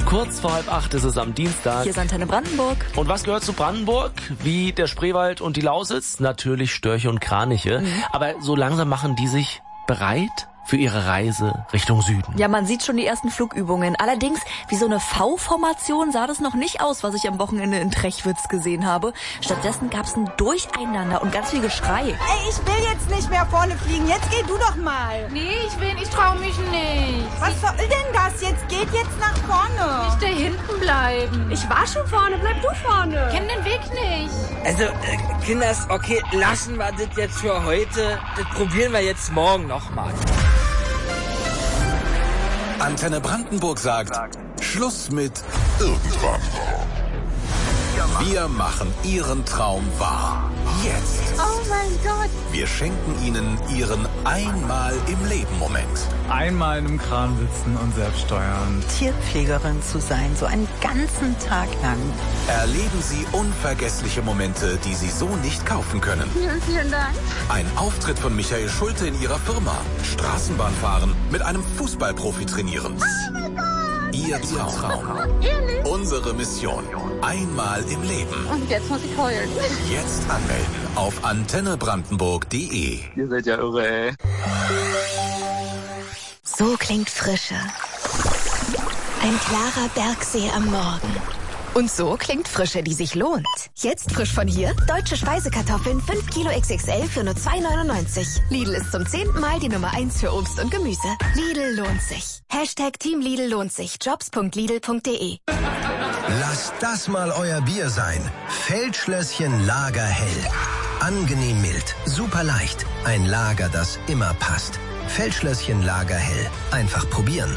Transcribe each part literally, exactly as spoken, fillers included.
Kurz vor halb acht ist es am Dienstag. Hier ist Antenne Brandenburg. Und was gehört zu Brandenburg? Wie der Spreewald und die Lausitz? Natürlich Störche und Kraniche. Mhm. Aber so langsam machen die sich bereit für ihre Reise Richtung Süden. Ja, man sieht schon die ersten Flugübungen. Allerdings, wie so eine V-Formation sah das noch nicht aus, was ich am Wochenende in Trechwitz gesehen habe. Stattdessen gab es ein Durcheinander und ganz viel Geschrei. Ey, ich will jetzt nicht mehr vorne fliegen. Jetzt geh du doch mal. Nee, ich will, ich trau mich nicht. Was soll denn das? Jetzt geht jetzt nach vorne. Nicht da hinten bleiben. Ich war schon vorne. Bleib du vorne. Ich kenn den Weg nicht. Also, äh, Kinders, okay, lassen wir das jetzt für heute. Das probieren wir jetzt morgen nochmal. Antenne Brandenburg sagt, Schluss mit irgendwann. Wir machen Ihren Traum wahr. Jetzt. Oh mein Gott. Wir schenken Ihnen Ihren Einmal im Leben Moment. Einmal in einem Kran sitzen und selbst steuern. Tierpflegerin zu sein, so einen ganzen Tag lang. Erleben Sie unvergessliche Momente, die Sie so nicht kaufen können. Vielen, vielen Dank. Ein Auftritt von Michael Schulte in Ihrer Firma. Straßenbahn fahren, mit einem Fußballprofi trainieren. Oh mein Gott. Ihr Traum. Ehrlich? Unsere Mission. Einmal im Leben. Und jetzt muss ich heulen. Jetzt anmelden auf antenne brandenburg punkt de. Ihr seid ja irre, ey. So klingt Frische. Ein klarer Bergsee am Morgen. Und so klingt Frische, die sich lohnt. Jetzt frisch von hier. Deutsche Speisekartoffeln fünf Kilo X X L für nur zwei neunundneunzig. Lidl ist zum zehnten Mal die Nummer eins für Obst und Gemüse. Lidl lohnt sich. Hashtag Team Lidl lohnt sich. Jobs punkt lidl punkt de. Lasst das mal euer Bier sein. Feldschlösschen Lagerhell. Angenehm mild, super leicht. Ein Lager, das immer passt. Feldschlösschen Lagerhell. Einfach probieren.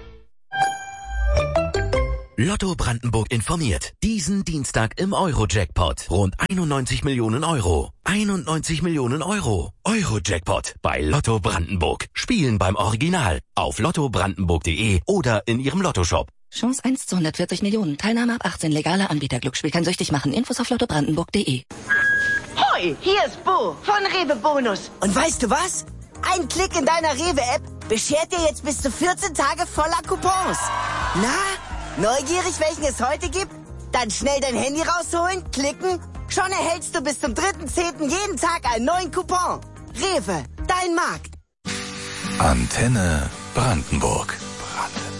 Lotto Brandenburg informiert. Diesen Dienstag im Euro-Jackpot. Rund einundneunzig Millionen Euro. einundneunzig Millionen Euro. Euro-Jackpot bei Lotto Brandenburg. Spielen beim Original. Auf lotto brandenburg punkt de oder in Ihrem Lottoshop. Chance eins zu hundertvierzig Millionen. Teilnahme ab achtzehn. Legaler Anbieter. Glücksspiel kann süchtig machen. Infos auf lotto brandenburg punkt de. Hoi, hier ist Bo von Rewe Bonus. Und weißt du was? Ein Klick in deiner Rewe-App beschert dir jetzt bis zu vierzehn Tage voller Coupons. Na, neugierig, welchen es heute gibt? Dann schnell dein Handy rausholen, klicken. Schon erhältst du bis zum dritten zehnten jeden Tag einen neuen Coupon. Rewe, dein Markt. Antenne Brandenburg.